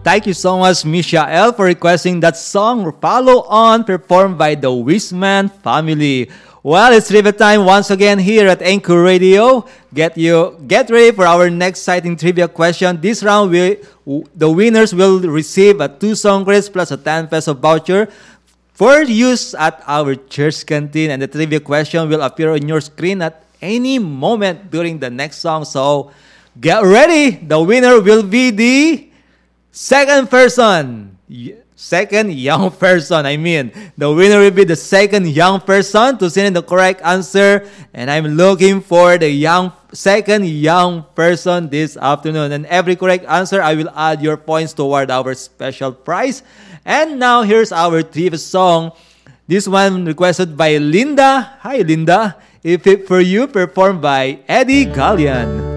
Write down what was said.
Thank you so much, Mishael, for requesting that song, Follow On, performed by the Wisman family. Well, it's trivia time once again here at Anchor Radio. Get ready for our next exciting trivia question. This round, the winners will receive a 2-song quiz plus a 10 peso voucher for use at our church canteen. And the trivia question will appear on your screen at any moment during the next song. So get ready. The winner will be the second young person. The winner will be the second young person to send in the correct answer. And I'm looking for the second young person this afternoon. And every correct answer, I will add your points toward our special prize. And now here's our trivia song. This one requested by Linda. Hi, Linda. If It For You, performed by Eddie Gallian.